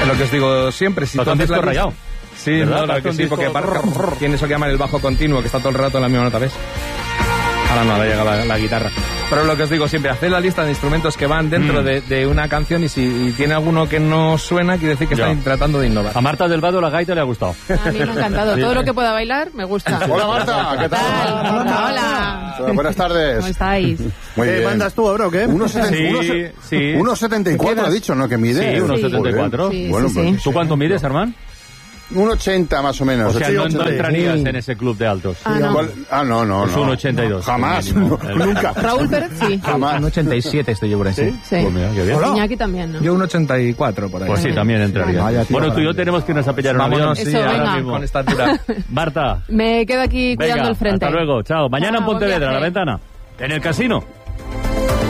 Es lo que os digo siempre. Si tú haces disco rayado. Sí, no, lo que sí, porque tiene eso que llaman el bajo continuo, que está todo el rato en la misma nota, ¿ves? Ahora no, le llega la guitarra. Pero lo que os digo siempre, haced la lista de instrumentos que van dentro de una canción y si tiene alguno que no suena, quiere decir que están tratando de innovar. A Marta del Vado la gaita le ha gustado. A mí me ha encantado. Todo lo que pueda bailar me gusta. Hola Marta, ¿qué tal? Hola. Buenas tardes. ¿Cómo estáis? Muy bien. ¿Mandas tú ahora o qué? 1,74 ha dicho, ¿no? Que mide. Sí, 1,74. Sí, Bueno, sí, pues, sí. ¿Tú cuánto mides, Armand? 1,80 más o menos. O sea, no entrarías en ese club de altos. Ah, no. No. Es 1,82. Jamás, nunca. Raúl Pérez, sí. Jamás. Un 87 estoy yo por ahí. Sí. Pues mira, qué bien. Iñaki también, ¿no? Yo un 84 por ahí. Pues sí, también entraría. Vaya, tío, Bueno, tú y yo tenemos que irnos a pillar un avión. Vámonos, Eso, ahora venga. mismo, con esta altura. Marta, Me quedo aquí cuidando venga, el frente. hasta luego. Chao. Mañana en Chao, buen Pontevedra, a la viaje. ventana. En el casino.